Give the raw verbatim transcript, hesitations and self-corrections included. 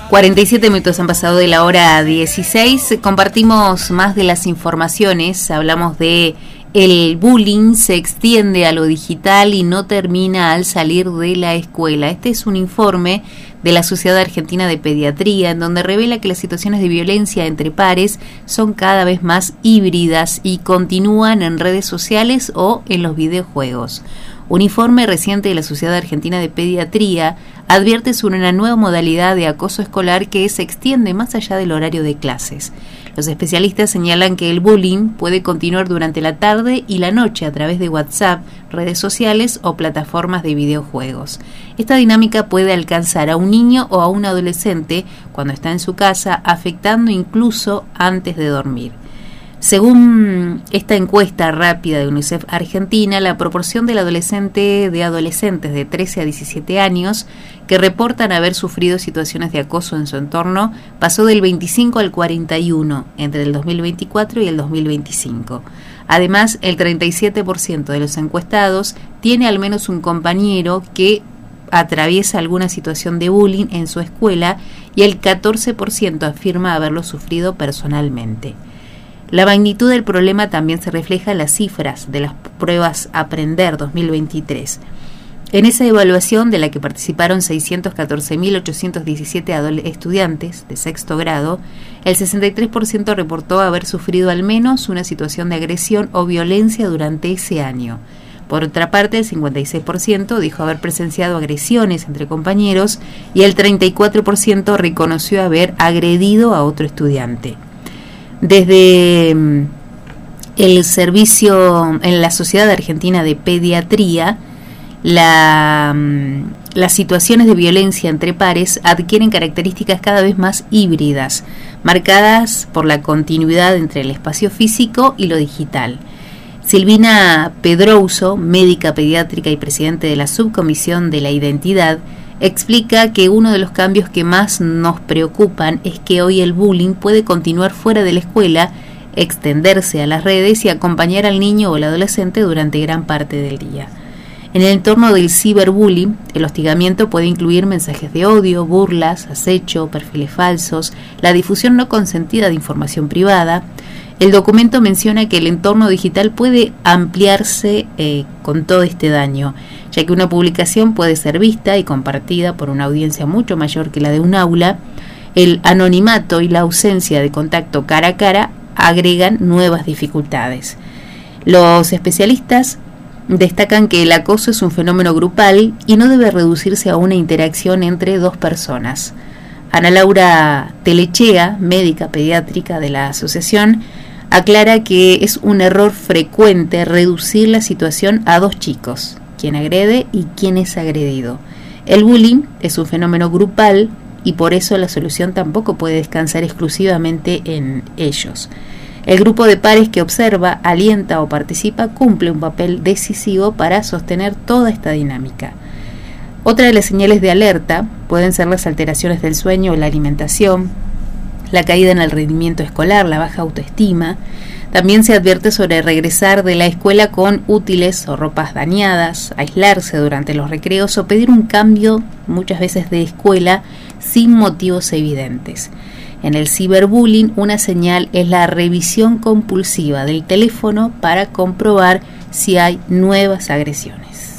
cuarenta y siete minutos han pasado de la hora dieciséis. Compartimos más de las informaciones. Hablamos de el bullying se extiende a lo digital y no termina al salir de la escuela. Este es un informe de la Sociedad Argentina de Pediatría, en donde revela que las situaciones de violencia entre pares son cada vez más híbridas y continúan en redes sociales o en los videojuegos. Un informe reciente de la Sociedad Argentina de Pediatría advierte sobre una nueva modalidad de acoso escolar que se extiende más allá del horario de clases. Los especialistas señalan que el bullying puede continuar durante la tarde y la noche a través de WhatsApp, redes sociales o plataformas de videojuegos. Esta dinámica puede alcanzar a un niño o a un adolescente cuando está en su casa, afectando incluso antes de dormir. Según esta encuesta rápida de UNICEF Argentina, la proporción del adolescente de adolescentes de trece a diecisiete años que reportan haber sufrido situaciones de acoso en su entorno pasó del veinticinco al cuarenta y uno entre el dos mil veinticuatro y el dos mil veinticinco. Además, el treinta y siete por ciento de los encuestados tiene al menos un compañero que atraviesa alguna situación de bullying en su escuela y el catorce por ciento afirma haberlo sufrido personalmente. La magnitud del problema también se refleja en las cifras de las pruebas Aprender dos mil veintitrés. En esa evaluación, de la que participaron seiscientos catorce mil ochocientos diecisiete adole- estudiantes de sexto grado, el sesenta y tres por ciento reportó haber sufrido al menos una situación de agresión o violencia durante ese año. Por otra parte, el cincuenta y seis por ciento dijo haber presenciado agresiones entre compañeros y el treinta y cuatro por ciento reconoció haber agredido a otro estudiante. Desde el servicio en la Sociedad Argentina de Pediatría, la, las situaciones de violencia entre pares adquieren características cada vez más híbridas, marcadas por la continuidad entre el espacio físico y lo digital. Silvina Pedrouso, médica pediátrica y presidente de la Subcomisión de la Identidad, explica que uno de los cambios que más nos preocupan es que hoy el bullying puede continuar fuera de la escuela, extenderse a las redes y acompañar al niño o el adolescente durante gran parte del día. En el entorno del ciberbullying, el hostigamiento puede incluir mensajes de odio, burlas, acecho, perfiles falsos, la difusión no consentida de información privada. El documento menciona que el entorno digital puede ampliarse eh, con todo este daño, ya que una publicación puede ser vista y compartida por una audiencia mucho mayor que la de un aula. El anonimato y la ausencia de contacto cara a cara agregan nuevas dificultades. Los especialistas destacan que el acoso es un fenómeno grupal y no debe reducirse a una interacción entre dos personas. Ana Laura Telechea, médica pediátrica de la asociación, aclara que es un error frecuente reducir la situación a dos chicos, quien agrede y quien es agredido. El bullying es un fenómeno grupal y por eso la solución tampoco puede descansar exclusivamente en ellos. El grupo de pares que observa, alienta o participa cumple un papel decisivo para sostener toda esta dinámica. Otra de las señales de alerta pueden ser las alteraciones del sueño o la alimentación, la caída en el rendimiento escolar, la baja autoestima. También se advierte sobre regresar de la escuela con útiles o ropas dañadas, aislarse durante los recreos o pedir un cambio muchas veces de escuela sin motivos evidentes. En el ciberbullying, una señal es la revisión compulsiva del teléfono para comprobar si hay nuevas agresiones.